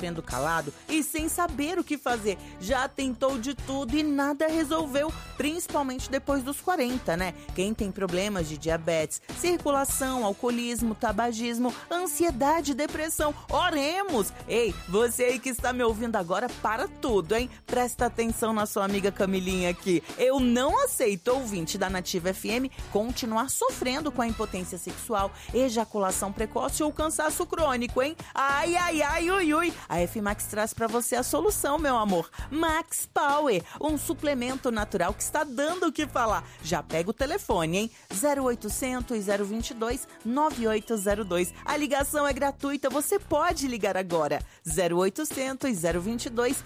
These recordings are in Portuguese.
sofrendo calado e sem saber o que fazer. Já tentou de tudo e nada resolveu, principalmente depois dos 40, né? Quem tem problemas de diabetes, circulação, alcoolismo, tabagismo, ansiedade, depressão, oremos! Ei, você aí que está me ouvindo agora, para tudo, hein? Presta atenção na sua amiga Camilinha aqui. Eu não aceito, ouvinte da Nativa FM, continuar sofrendo com a impotência sexual, ejaculação precoce ou cansaço crônico, hein? Ai, ai, ai, ui, ui. A F-Max traz pra você a solução, meu amor. Max Power, um suplemento natural que está dando o que falar. Já pega o telefone, hein? 0800 022 9802. A ligação é gratuita, você pode ligar agora. 0800 022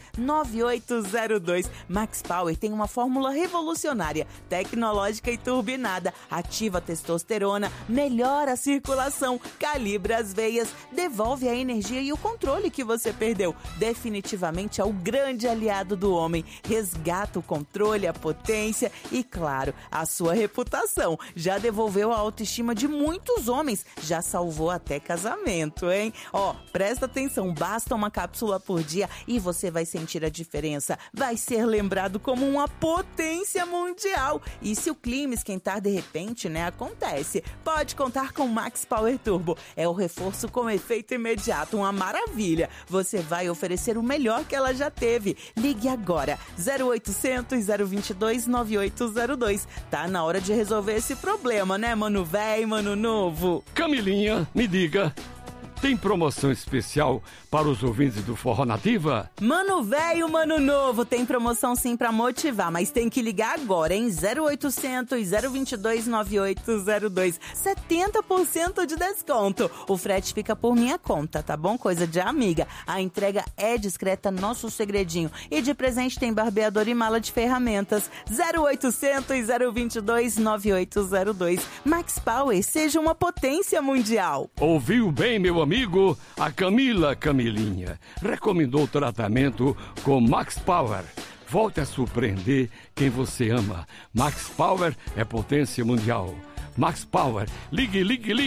9802. Max Power tem uma fórmula revolucionária, tecnológica e turbinada. Ativa a testosterona, melhora a circulação, calibra as veias, devolve a energia e o controle que você perdeu. Definitivamente é o grande aliado do homem. Resgata o controle, a potência e, claro, a sua reputação. Já devolveu a autoestima de muitos homens. Já salvou até casamento, hein? Ó, presta atenção, basta uma cápsula por dia e você vai sentir a diferença. Vai ser lembrado como uma potência mundial. E se o clima esquentar de repente, né, acontece. Pode contar com Max Power Turbo. É o reforço com efeito imediato, uma maravilha. Você vai oferecer o melhor que ela já teve. Ligue agora, 0800 022 9802. Tá na hora de resolver esse problema, né, mano véi, mano novo? Camilinha, me diga, tem promoção especial para os ouvintes do Forró Nativa? Mano velho, mano novo, tem promoção sim pra motivar, mas tem que ligar agora, hein? 0800 022 9802. 70% de desconto. O frete fica por minha conta, tá bom? Coisa de amiga. A entrega é discreta, nosso segredinho. E de presente tem barbeador e mala de ferramentas. 0800 022 9802. Max Power, seja uma potência mundial. Ouviu bem, meu amigo? A Camilinha recomendou o tratamento com Max Power. Volte a surpreender quem você ama. Max Power é potência mundial. Max Power, ligue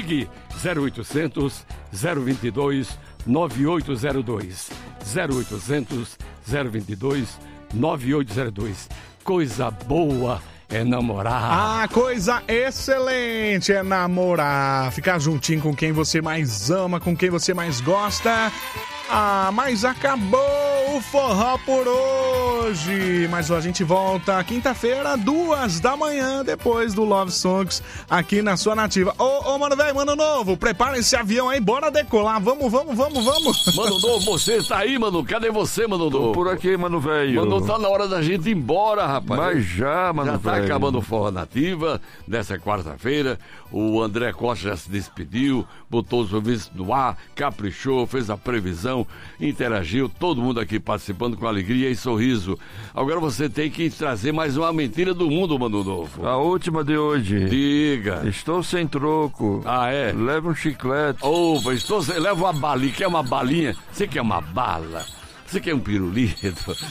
0800 022 9802. 0800 022 9802. Coisa boa é namorar. Ah, coisa excelente é namorar. Ficar juntinho com quem você mais ama, com quem você mais gosta. Ah, mas acabou o forró por hoje. Mas a gente volta quinta-feira, 2h, depois do Love Songs, aqui na sua Nativa. Ô, mano velho, mano novo, prepara esse avião aí, bora decolar. Vamos. Mano novo, você tá aí, mano? Cadê você, mano novo? Tô por aqui, mano velho. Mano, tá na hora da gente ir embora, rapaz. Mas já, mano velho. Já tá acabando o Forró Nativa dessa quarta-feira. O André Costa já se despediu, botou os ouvintes no ar, caprichou, fez a previsão, interagiu, todo mundo aqui participando com alegria e sorriso. Agora você tem que trazer mais uma mentira do mundo, mano novo. A última de hoje. Diga. Estou sem troco. Ah, é? Leva um chiclete. Opa, leva uma balinha. Quer uma balinha? Você quer uma bala? Você quer um pirulito?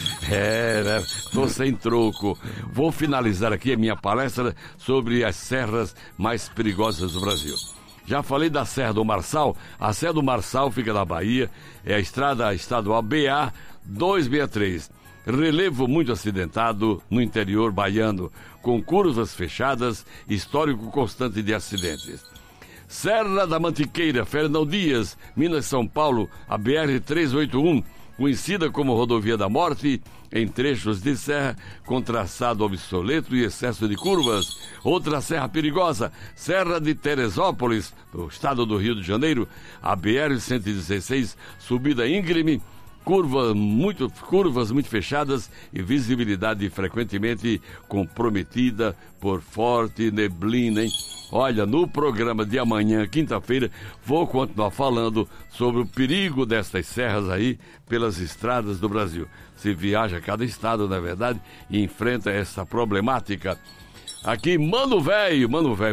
Né? Tô sem troco. Vou finalizar aqui a minha palestra sobre as serras mais perigosas do Brasil. Já falei da Serra do Marçal. A Serra do Marçal fica na Bahia. É a estrada estadual BA 263. Relevo muito acidentado no interior baiano, com curvas fechadas, histórico constante de acidentes. Serra da Mantiqueira, Fernão Dias, Minas São Paulo, a BR-381, conhecida como Rodovia da Morte, em trechos de serra com traçado obsoleto e excesso de curvas. Outra serra perigosa, Serra de Teresópolis, no estado do Rio de Janeiro, a BR-116, subida íngreme, curvas muito fechadas e visibilidade frequentemente comprometida por forte neblina, hein? Olha, no programa de amanhã, quinta-feira, vou continuar falando sobre o perigo destas serras aí pelas estradas do Brasil. Se viaja a cada estado, na verdade, e enfrenta essa problemática. Aqui, mano velho,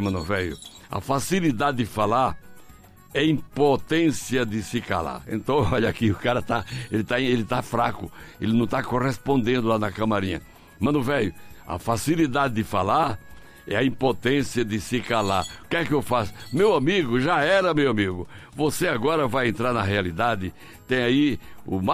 a facilidade de falar é impotência de se calar. Então, olha aqui, o cara ele tá fraco, ele não tá correspondendo lá na camarinha. Mano velho, a facilidade de falar é a impotência de se calar. O que é que eu faço? Meu amigo, já era, meu amigo. Você agora vai entrar na realidade. Tem aí o